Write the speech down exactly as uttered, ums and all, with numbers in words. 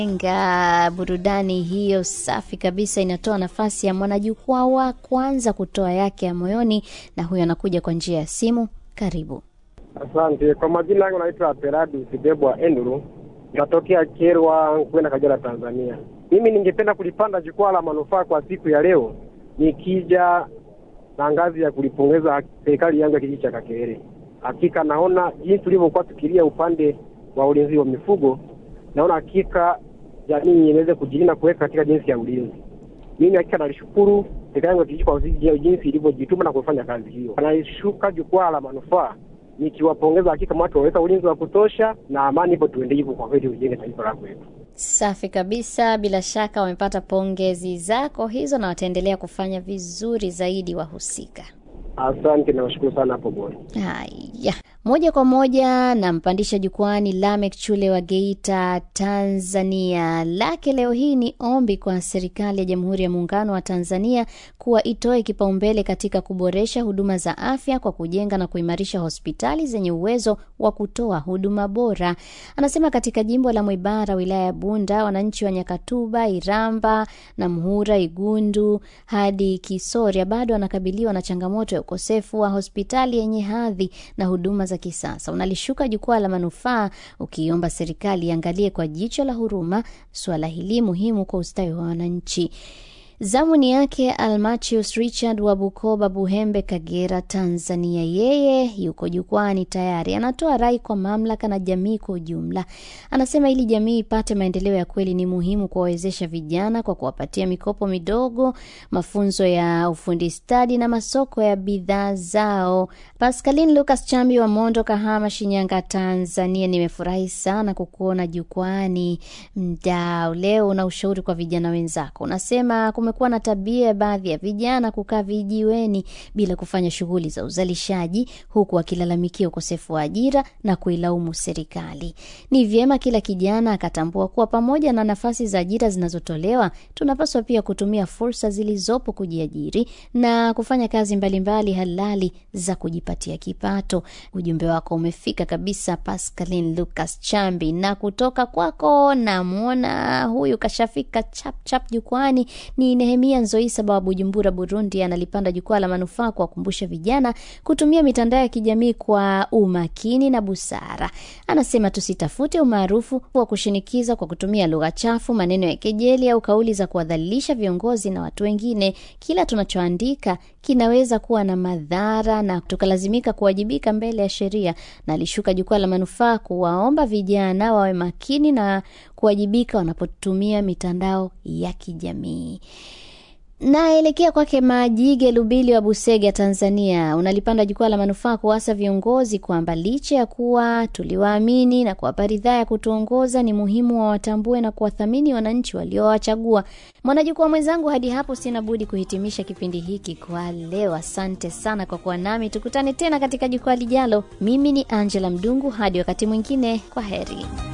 Nga burudani hiyo safi kabisa inatoa nafasi ya mwanajukwaa wa kwanza kutoa yake ya moyoni, na huyo anakuja kwa njia ya simu. Karibu. Asante. Kwa majina yangu naitwa Peradu Sidebwa Enduru. Natokea Kerwa kwenda Kagera, Tanzania. Mimi ningependa kulipanda jukwaa la manufaa kwa siku ya leo nikija na ngazi ya kulipongeza serikali yangu ya kijiji cha Kakere. Hakika naona jinsi tulivyokuwa tukilia upande wa ulinzi wa mifugo, naona hakika jamii inaweza kujilinda kuweka katika jinsi ya ulinzi. Mimi hakika nalishukuru serikali yangu ya kijiji kwa jinsi ilivyojituma na kufanya kazi hiyo. Naishuka jukwaa la manufaa nikiwapongeza hakika watu waweka ulinzi wa kutosha na amani ipo tuende hivyo kwa kweli ujenge taifa lako letu. Safi kabisa, bila shaka wamepata pongezi zako hizo na wataendelea kufanya vizuri zaidi wahusika. Asante na washukuru sana hapo bwana. Haya, moja kwa moja nampandisha jukwani Lamek Chule wa Geita, Tanzania. Lake leo hii ni ombi kwa serikali ya Jamhuri ya Muungano wa Tanzania kuwa itoe kipaumbele katika kuboresha huduma za afya kwa kujenga na kuimarisha hospitali zenye uwezo wa kutoa huduma bora. Anasema katika jimbo la Mwibara, wilaya ya Bunda, wananchi wa Nyakatuba, Iramba na Muhura, Igundu hadi Kisoria bado wanakabiliwa na changamoto ya ukosefu wa hospitali yenye hadhi na huduma za kisasa. Unalishuka jukwaa la manufaa ukiomba serikali iangalie kwa jicho la huruma swala hili muhimu kwa ustawi wa wananchi. Zamuni yake Almachius Richard wa Bukoba, Buhembe, Kagera, Tanzania. Yeye yuko jukwani tayari. Anatoa rai kwa mamlaka na jamii kwa ujumla. Anasema ili jamii ipate maendeleo ya kweli ni muhimu kuwawezesha vijana kwa kuwapatia mikopo midogo, mafunzo ya ufundi stadi na masoko ya bidhaa zao. Pascaline Lucas Chambi wa Mondo, Kahama, Shinyanga, Tanzania. Nimefurahi sana kukuona jukwani mdau. Leo una ushauri kwa vijana wenzako. Unasema kumekuwa na tabia baadhi ya vijana kukaa vijiweni bila kufanya shughuli za uzalishaji, huku wakilalamikia ukosefu wa ajira na kuilaumu serikali. Ni vyema kila kijana akatambua kuwa pamoja na nafasi za ajira zinazotolewa, tunapaswa pia kutumia fursa zilizopo kujiajiri na kufanya kazi mbalimbali halali za kujipatia kipato. Ujumbe wako umefika kabisa, Pascaline Lucas Chambi. Na kutoka kwako namuona huyu kashafika chap chap jukwani ni Nehemia Nzoisa wa Bujumbura, Burundi. Analipanda jukwaa la manufaa kwa kukumbusha vijana kutumia mitandao ya kijamii kwa umakini na busara. Anasema tusitafute umaarufu wa kushinikiza kwa kutumia lugha chafu, maneno ya kejeli au kauli za kuwadhalilisha viongozi na watu wengine. Kila tunachoandika kinaweza kuwa na madhara na tukalazimika kuwajibika mbele ya sheria. Na alishuka jukwaa la manufaa kuwaomba vijana wawe makini na kuwajibika wanapotumia mitandao ya kijamii. Naelekea kwake Majige Lubili wa Busega, Tanzania. Unalipanda jukwaa la manufaa kuasa viongozi kwamba licha ya kuwa tuliwaamini na kuwapa ridhaa ya kutuongoza, ni muhimu wawatambue na kuwathamini wananchi waliowachagua. Mwanajukwaa mwenzangu, hadi hapo sina budi kuhitimisha kipindi hiki kwa leo. Asante sana kwa kuwa nami. Tukutane tena katika jukwaa lijalo. Mimi ni Angela Mdungu, hadi wakati mwingine, kwa heri.